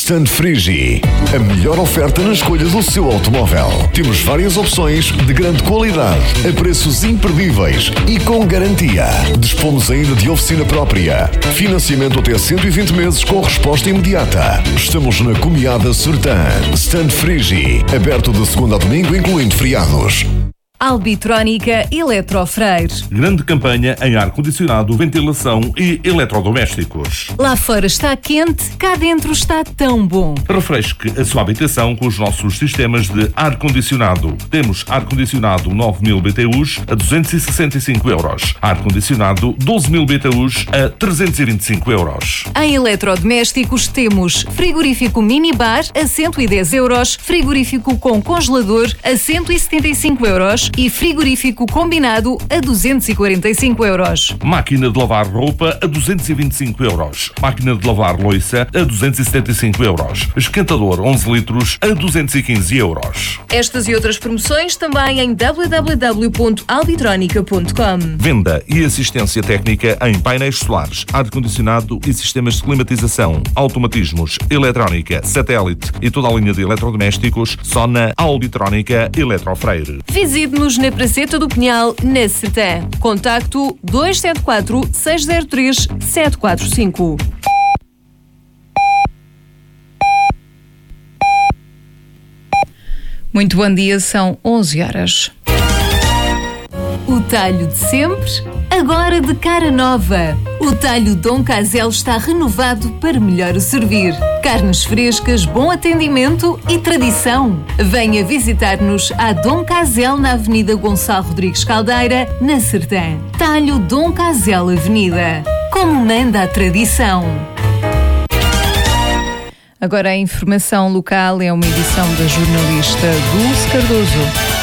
Stand Frigi, a melhor oferta na escolha do seu automóvel. Temos várias opções de grande qualidade, a preços imperdíveis e com garantia. Dispomos ainda de oficina própria. Financiamento até 120 meses com resposta imediata. Estamos na Comiada Sertã. Stand Frigi, aberto de segunda a domingo, incluindo feriados. Albitrónica Eletrofreire. Grande campanha em ar-condicionado, ventilação e eletrodomésticos. Lá fora está quente, cá dentro está tão bom. Refresque a sua habitação com os nossos sistemas de ar-condicionado. Temos ar-condicionado 9.000 BTUs a 265 euros. Ar-condicionado 12.000 BTUs a 325 euros. Em eletrodomésticos temos frigorífico minibar a 110 euros, frigorífico com congelador a 175 euros e frigorífico combinado a 245 euros. Máquina de lavar roupa a 225 euros. Máquina de lavar louça a 275 euros. Esquentador 11 litros a 215 euros. Estas e outras promoções também em www.albitronica.com. Venda e assistência técnica em painéis solares, ar-condicionado e sistemas de climatização, automatismos, eletrónica, satélite e toda a linha de eletrodomésticos só na Albitrónica Eletrofreire. Visite-nos na Praceta do Pinhal, na Sertã. Contacto 274 603 745. Muito bom dia, são 11 horas. O talho de sempre, agora de cara nova. O talho Dom Casel está renovado para melhor o servir. Carnes frescas, bom atendimento e tradição. Venha visitar-nos à Dom Casel na Avenida Gonçalo Rodrigues Caldeira, na Sertã. Talho Dom Casel Avenida. Como manda a tradição. Agora a informação local é uma edição da jornalista Dulce Cardoso.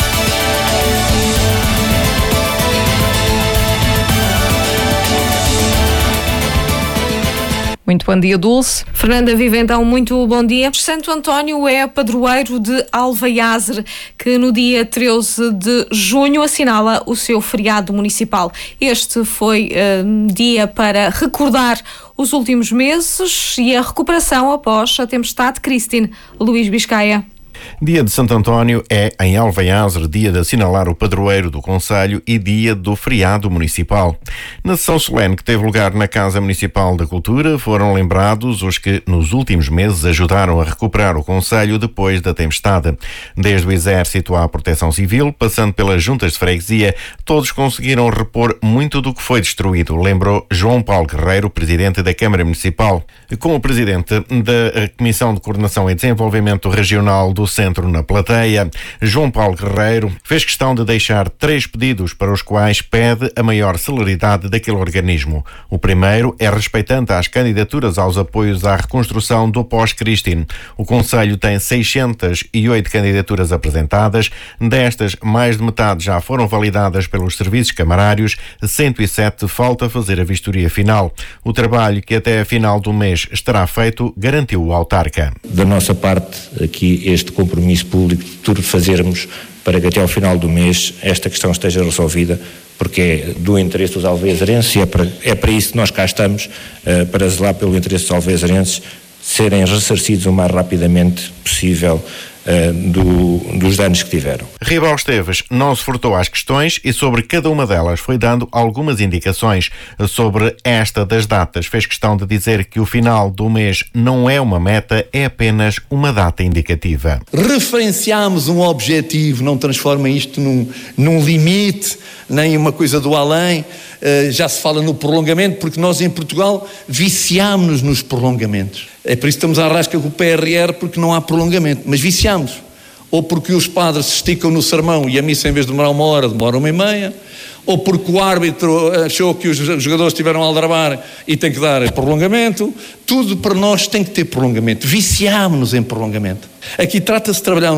Muito bom dia, Dulce. Fernanda Viva, então, muito bom dia. Santo António é padroeiro de Alvaiazer, que no dia 13 de junho assinala o seu feriado municipal. Este foi dia para recordar os últimos meses e a recuperação após a tempestade Christine. Luís Biscaia. Dia de Santo António é, em Alvaiazer, dia de assinalar o padroeiro do concelho e dia do feriado municipal. Na sessão solene que teve lugar na Casa Municipal da Cultura, foram lembrados os que, nos últimos meses, ajudaram a recuperar o concelho depois da tempestade. Desde o Exército à Proteção Civil, passando pelas juntas de freguesia, todos conseguiram repor muito do que foi destruído, lembrou João Paulo Guerreiro, presidente da Câmara Municipal. Com o presidente da Comissão de Coordenação e Desenvolvimento Regional do Centro na plateia, João Paulo Guerreiro fez questão de deixar 3 pedidos para os quais pede a maior celeridade daquele organismo. O primeiro é respeitante às candidaturas aos apoios à reconstrução do pós-Christine. O concelho tem 608 candidaturas apresentadas, destas mais de metade já foram validadas pelos serviços camarários, 107 falta fazer a vistoria final. O trabalho que até a final do mês estará feito, garantiu o autarca. Da nossa parte, aqui este compromisso público de tudo fazermos para que até ao final do mês esta questão esteja resolvida, porque é do interesse dos alveazarenses e é para isso que nós cá estamos, para zelar pelo interesse dos alveazarenses serem ressarcidos o mais rapidamente possível dos danos que tiveram. Ribal Esteves não se furtou às questões e sobre cada uma delas foi dando algumas indicações. Sobre esta das datas, fez questão de dizer que o final do mês não é uma meta, é apenas uma data indicativa. Referenciamos um objetivo, não transforma isto num limite, nem uma coisa do além. Já se fala no prolongamento, porque nós em Portugal viciámos-nos nos prolongamentos. É por isso que estamos à rasca com o PRR, porque não há prolongamento, mas viciámos. Ou porque os padres se esticam no sermão e a missa, em vez de demorar 1 hora, demora 1h30, ou porque o árbitro achou que os jogadores estiveram a aldrabar e tem que dar prolongamento. Tudo para nós tem que ter prolongamento. Viciámos-nos em prolongamento. Aqui trata-se de trabalhar